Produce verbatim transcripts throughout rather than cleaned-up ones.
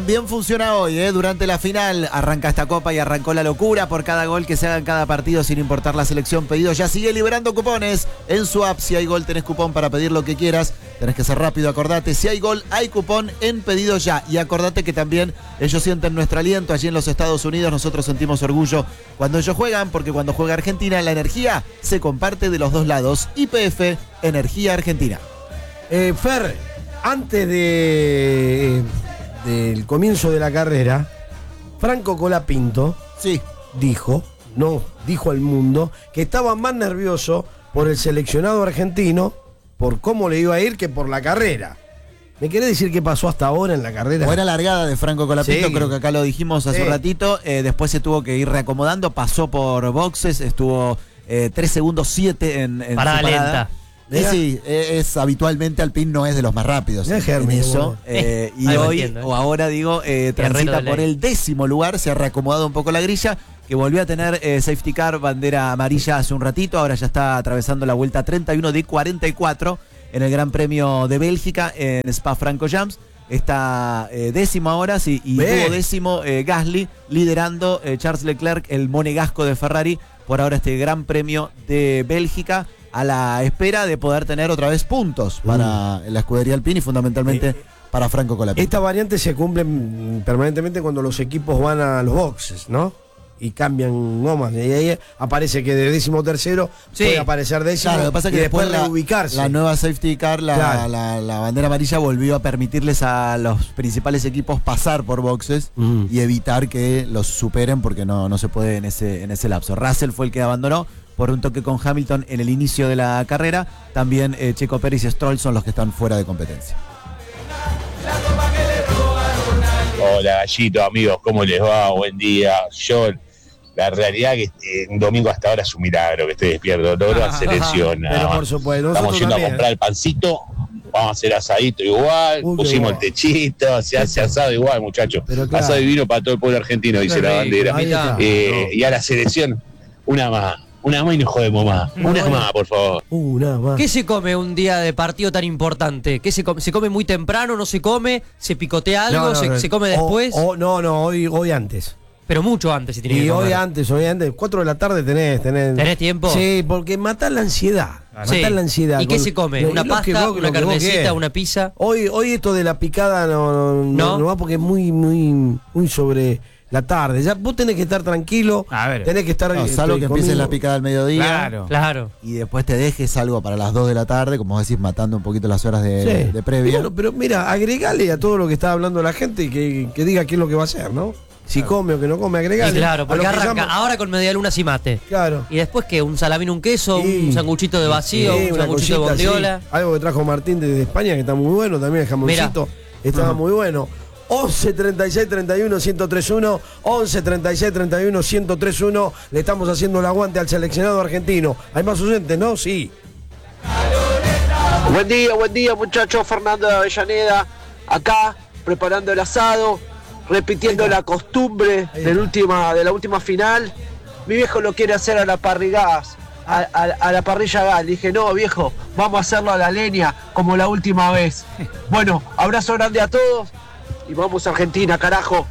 Bien funciona hoy, ¿eh? Durante la final arranca esta copa y arrancó la locura por cada gol que se haga en cada partido sin importar la selección. Pedido ya sigue liberando cupones en su app. Si hay gol tenés cupón para pedir lo que quieras. Tenés que ser rápido, acordate. Si hay gol hay cupón en Pedido Ya. Y acordate que también ellos sienten nuestro aliento allí en los Estados Unidos. Nosotros sentimos orgullo cuando ellos juegan, porque cuando juega Argentina la energía se comparte de los dos lados. Y P F, Energía Argentina. Eh, Fer, antes de... Eh, del comienzo de la carrera, Franco Colapinto sí. dijo, no, dijo al mundo, que estaba más nervioso por el seleccionado argentino, por cómo le iba a ir, que por la carrera. ¿Me querés decir qué pasó hasta ahora en la carrera? Buena largada de Franco Colapinto, sí. Creo que acá lo dijimos hace sí. un ratito. Eh, después se tuvo que ir reacomodando, pasó por boxes, estuvo eh, tres segundos siete en, en parada lenta. Eh, sí, es habitualmente Alpine no es de los más rápidos en, en eso. Eh, y hoy, entiendo, ¿eh? o ahora digo, eh, transita por el décimo lugar, se ha reacomodado un poco la grilla, que volvió a tener eh, safety car, bandera amarilla hace un ratito, ahora ya está atravesando la vuelta treinta y uno de cuarenta y cuatro en el Gran Premio de Bélgica en Spa-Francorchamps. Está eh, décimo ahora, sí, y tuvo décimo eh, Gasly, liderando eh, Charles Leclerc, el monegasco de Ferrari, por ahora este Gran Premio de Bélgica, a la espera de poder tener otra vez puntos para mm. la escudería Alpine y fundamentalmente eh, para Franco Colapinto. Esta variante se cumple permanentemente cuando los equipos van a los boxes, ¿no? Y cambian gomas. Y ahí aparece que de décimo tercero sí. puede aparecer décimo. Claro, lo que pasa es que y después, después la, reubicarse. La nueva safety car, la, claro. la, la, la bandera amarilla volvió a permitirles a los principales equipos pasar por boxes mm. y evitar que los superen porque no, no se puede en ese, en ese lapso. Russell fue el que abandonó por un toque con Hamilton en el inicio de la carrera. También eh, Checo Pérez y Stroll son los que están fuera de competencia. Hola Gallito, amigos, ¿cómo les va? Buen día. Yo, la realidad que eh, un domingo hasta ahora es un milagro que estoy despierto. Logro hacer selección. Pero por supuesto, estamos yendo también. a comprar el pancito. Vamos a hacer asadito igual, Uy, pusimos el techito, se hace asado igual, muchachos. Claro. Asado divino para todo el pueblo argentino, dice sí, la bandera. Eh, no. Y a la selección, una más. Una más y nos jodemos más. Una bueno. más, por favor. Una más. ¿Qué se come un día de partido tan importante? ¿Qué se come? ¿Se come muy temprano? ¿No se come? ¿Se picotea algo? No, no, ¿Se, no. ¿Se come después? O, o, no, no, hoy, hoy antes. Pero mucho antes si tiene y que comer. hoy antes, hoy antes. Cuatro de la tarde tenés, tenés. ¿Tenés tiempo? Sí, porque matar la ansiedad. Sí. Matar la ansiedad. ¿Y qué con, se come? ¿Una pasta? Vos, ¿Una carnecita? ¿Una pizza? Hoy, hoy esto de la picada no, no, no, no va porque es muy, muy, muy sobre la tarde. Ya vos tenés que estar tranquilo. A ver. Tenés que estar. No, salvo que empieces la picada al mediodía. Claro. Claro. Y después te dejes algo para las dos de la tarde, como decís, matando un poquito las horas de, sí. de previa. Pero, pero mira, agregale a todo lo que está hablando la gente y que, que diga qué es lo que va a hacer, ¿no? Si claro. come o que no come, agregale. Y claro, porque arranca llama... ahora con media luna y mate. Claro. Y después que un salamín, un queso, sí. un sanguchito de vacío, sí, un sanguchito de bondiola. Sí. Algo que trajo Martín desde España, que está muy bueno, también el jamoncito. Estaba uh-huh. muy bueno. once treinta y seis treinta y uno ciento treinta y uno, once treinta y seis treinta y uno ciento treinta y uno. Le estamos haciendo el aguante al seleccionado argentino. ¿Hay más oyentes, no? Sí. Buen día, buen día, muchachos. Fernando de Avellaneda, acá, preparando el asado, repitiendo la costumbre del última, de la última final. Mi viejo lo quiere hacer a la parrilla, a, a, a la parrilla gas. Le dije, no, viejo, vamos a hacerlo a la leña, como la última vez. Bueno, abrazo grande a todos. Y vamos a Argentina, carajo.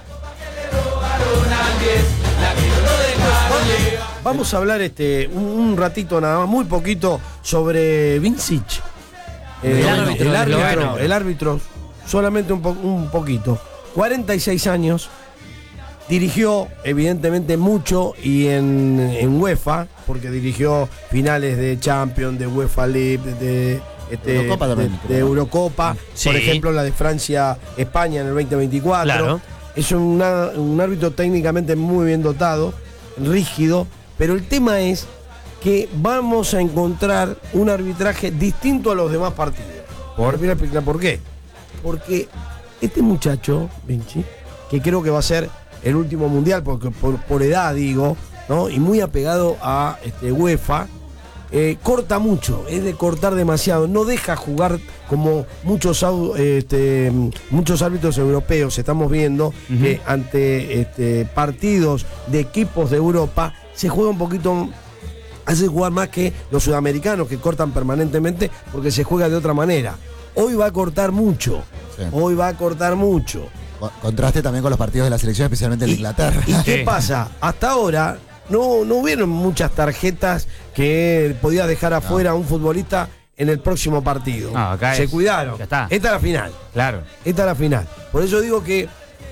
Vamos a hablar este un, un ratito nada más, muy poquito, sobre Vincic. Eh, el, árbitro, el, árbitro, el, árbitro, el árbitro, solamente un, po, un poquito. cuarenta y seis años, dirigió evidentemente mucho y en, en UEFA, porque dirigió finales de Champions, de UEFA League, de... Este, Eurocopa también, de, de Eurocopa, sí. Por ejemplo la de Francia-España en el veinte veinticuatro. Claro. Es una, un árbitro técnicamente muy bien dotado, rígido, pero el tema es que vamos a encontrar un arbitraje distinto a los demás partidos. ¿Por? Voy a explicar por qué. Porque este muchacho, Vinci, que creo que va a ser el último mundial, porque por, por edad digo, ¿no? Y muy apegado a este, UEFA. Eh, corta mucho, es de cortar demasiado, no deja jugar como muchos este, muchos árbitros europeos estamos viendo, uh-huh. que ante este, partidos de equipos de Europa se juega un poquito, hace jugar más que los sudamericanos que cortan permanentemente porque se juega de otra manera. Hoy va a cortar mucho, sí. hoy va a cortar mucho. Contraste también con los partidos de la selección, especialmente el de Inglaterra. ¿Y qué pasa? Hasta ahora no, no hubieron muchas tarjetas que podía dejar afuera a un futbolista en el próximo partido. No, acá Se es, cuidaron. Ya está. Esta es la final. Claro. Esta es la final. Por eso digo que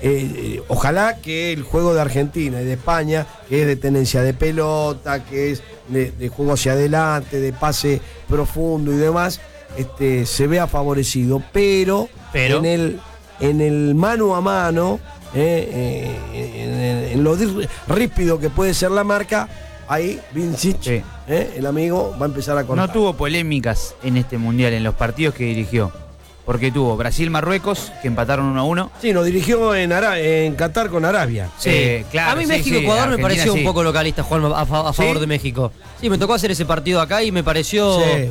eh, ojalá que el juego de Argentina y de España, que es de tenencia de pelota, que es de, de juego hacia adelante, de pase profundo y demás, este, se vea favorecido. Pero, Pero. en el en el mano a mano, eh, eh, en, en lo ríspido que puede ser la marca, ahí Vincic, sí. eh, el amigo, va a empezar a contar. No tuvo polémicas en este mundial, en los partidos que dirigió. Porque tuvo Brasil-Marruecos, que empataron uno a uno. Sí, nos dirigió en, Ara en Qatar con Arabia. Sí, eh, claro. A mí sí, México-Ecuador sí, me pareció sí. un poco localista, Juan, a, fa a favor ¿Sí? de México. Sí, me tocó hacer ese partido acá y me pareció Sí.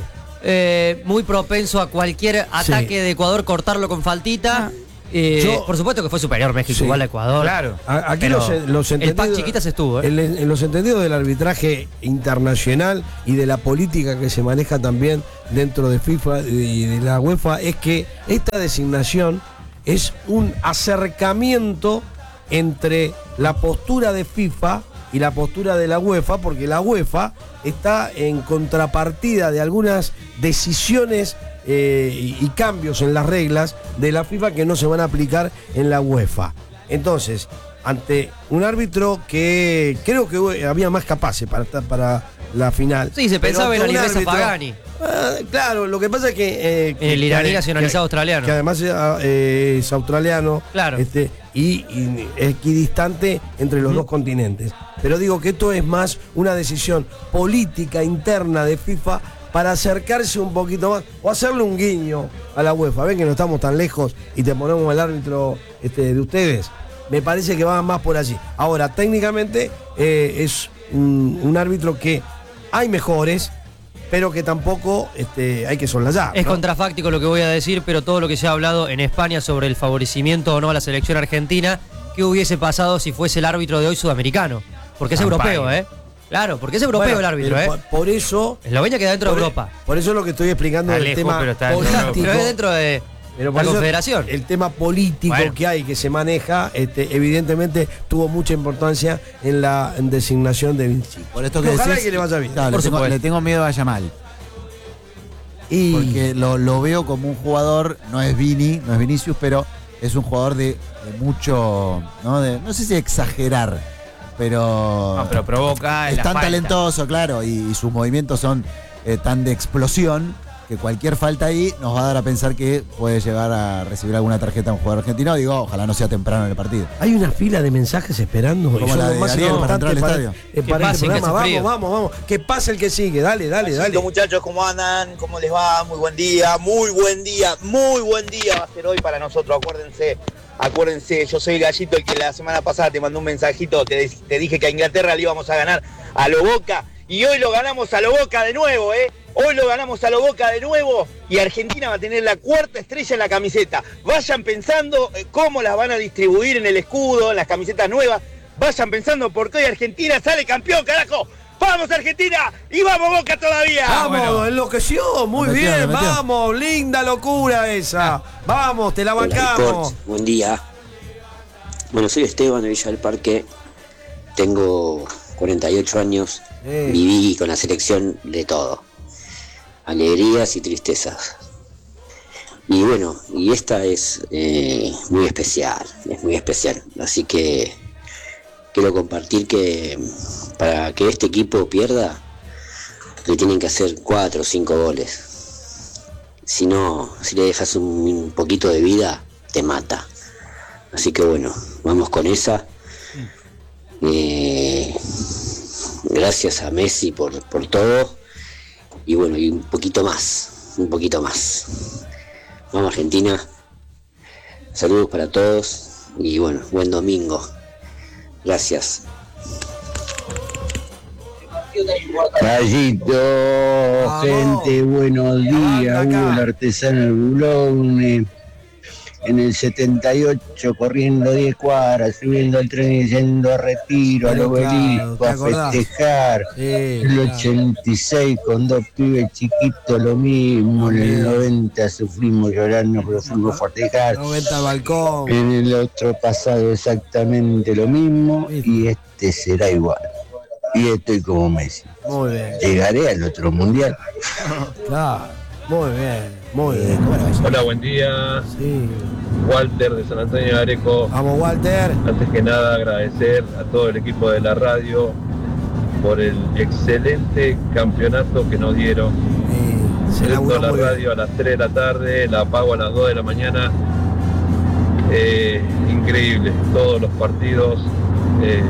eh, muy propenso a cualquier ataque Sí. de Ecuador, cortarlo con faltita. Eh, Yo- por supuesto que fue superior México, Sí. igual a Ecuador. Claro. A- Aquí Pero los, los el pack entendidos- chiquitas estuvo, ¿eh? En, en los entendidos del arbitraje internacional y de la política que se maneja también dentro de FIFA y de la UEFA es que esta designación es un acercamiento entre la postura de FIFA y la postura de la UEFA, porque la UEFA está en contrapartida de algunas decisiones eh, y, y cambios en las reglas de la FIFA que no se van a aplicar en la UEFA. Entonces, ante un árbitro que creo que había más capaces para estar para la final. Sí, se pensaba en ante un Alireza árbitro- Pagani. Ah, claro, lo que pasa es que... eh, En el que- iraní que- nacionalizado que- australiano. Que además eh, es australiano. Claro. Este, y, y equidistante entre los Mm. dos continentes. Pero digo que esto es más una decisión política interna de FIFA para acercarse un poquito más o hacerle un guiño a la UEFA. Ven que no estamos tan lejos y te ponemos el árbitro este, de ustedes. Me parece que va más por allí. Ahora, técnicamente eh, es un, un árbitro que hay mejores, pero que tampoco este, hay que soslayar. Es ¿no? contrafáctico lo que voy a decir, pero todo lo que se ha hablado en España sobre el favorecimiento o no a la selección argentina, ¿qué hubiese pasado si fuese el árbitro de hoy sudamericano? Porque es Campaña. europeo, ¿eh? Claro, porque es europeo Bueno, el árbitro, pero ¿eh? Por, por eso... Eslovenia queda dentro por, de Europa. Por eso es lo que estoy explicando Está del lejos, tema pero está dentro de Europa. político. Pero es dentro de Pero por la eso confederación. El tema político Bueno. que hay, que se maneja, este, evidentemente tuvo mucha importancia en la designación de Vinci. Por esto que Ojalá decís, que le vaya bien. claro, Por le, tengo, supuesto. le tengo miedo a Yamal. Y Porque lo, lo veo como un jugador, no es Vini, no es Vinicius, pero es un jugador de, de mucho, ¿no? De, no sé si exagerar, pero, No, pero provoca es la tan falta. talentoso, claro, y, y sus movimientos son eh, tan de explosión que cualquier falta ahí nos va a dar a pensar que puede llegar a recibir alguna tarjeta a un jugador argentino. Digo, ojalá no sea temprano en el partido. hay una fila de mensajes esperando. Como y son la lo de más Ariel para importante entrar al para, estadio. eh, Que para este pasen, que programa. hace Vamos, frío. vamos, vamos. Que pase el que sigue. Dale, dale, Besito, dale. muchachos, ¿cómo andan? ¿Cómo les va? Muy buen día, muy buen día, muy buen día va a ser hoy para nosotros, acuérdense, acuérdense, yo soy el Gallito, el que la semana pasada te mandó un mensajito, te, te dije que a Inglaterra le íbamos a ganar a lo Boca, y hoy lo ganamos a lo Boca de nuevo, ¿eh? Hoy lo ganamos a lo Boca de nuevo, y Argentina va a tener la cuarta estrella en la camiseta. Vayan pensando eh, cómo las van a distribuir en el escudo, en las camisetas nuevas, vayan pensando porque hoy Argentina sale campeón, carajo. ¡Vamos Argentina! ¡Y vamos Boca todavía! Vamos, bueno. enloqueció, muy Lo metió, bien, lo metió. vamos, linda locura esa. Vamos, te la Hola, bancamos. Sport, buen día. Bueno, soy Esteban de Villa del Parque, tengo cuarenta y ocho años, Eh. viví con la selección de todo, alegrías y tristezas. Y bueno, y esta es eh, muy especial, es muy especial, así que quiero compartir que para que este equipo pierda, le tienen que hacer cuatro o cinco goles. Si no, si le dejas un, un poquito de vida, te mata. Así que bueno, vamos con esa. Eh, gracias a Messi por, por todo. Y bueno, y un poquito más, un poquito más. Vamos Argentina. Saludos para todos. Y bueno, buen domingo. Gracias. Gallito, Vamos. gente, buenos días, Acá. Hugo el artesano del Boulogne. en el setenta y ocho corriendo diez cuadras, subiendo al tren y yendo a Retiro, al Obelisco, a festejar. Sí, el ochenta y seis con dos pibes chiquitos, lo mismo. En el noventa sufrimos llorando, pero fuimos a festejar. noventa al balcón. En el otro pasado exactamente lo mismo y este será igual. Y estoy como Messi. Muy bien. Llegaré al otro mundial. Claro, muy bien, muy bien. Hola, buen día. Sí. Walter de San Antonio de Areco. Vamos, Walter. Antes que nada, agradecer a todo el equipo de la radio por el excelente campeonato que nos dieron. Sí, se Prendo la radio a las tres de la tarde, la apago a las dos de la mañana. Eh, increíble, todos los partidos. Eh,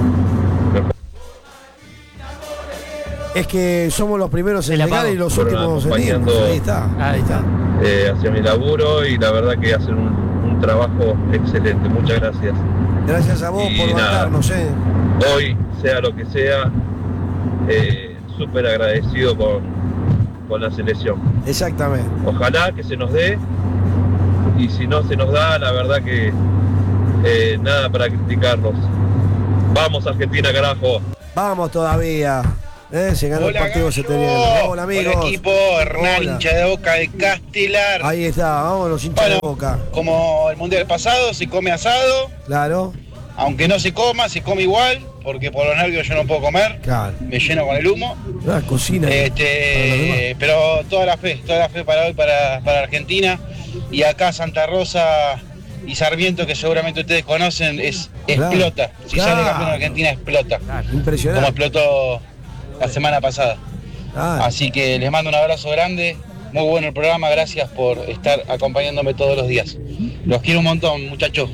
Es que somos los primeros en llegar y los últimos en ir. Ahí está, ahí está. Eh, hacia mi laburo y la verdad que hacen un, un trabajo excelente. Muchas gracias. Gracias a vos y por mandarnos, eh. Hoy, sea lo que sea, eh, súper agradecido con, con la selección. Exactamente. Ojalá que se nos dé y si no se nos da, la verdad que eh, nada para criticarlos. Vamos Argentina, carajo. Vamos todavía. Eh, se ganó Hola, el partido Gallo. seteniano. Hola, amigos. Hola, equipo. Hernán, Hola. hincha de Boca de Castelar. Ahí está, vamos los hinchas bueno, de Boca. Como el mundial pasado, se come asado. Claro. Aunque no se coma, se come igual, porque por los nervios yo no puedo comer. Claro. Me lleno con el humo. La cocina. Este, pero toda la fe, toda la fe para hoy, para, para Argentina. Y acá Santa Rosa y Sarmiento, que seguramente ustedes conocen, es Claro. explota. Si Claro. sale campeón Argentina, explota. Claro. Impresionante. Como explotó la semana pasada. Ah. Así que les mando un abrazo grande, muy bueno el programa, gracias por estar acompañándome todos los días. Los quiero un montón, muchachos.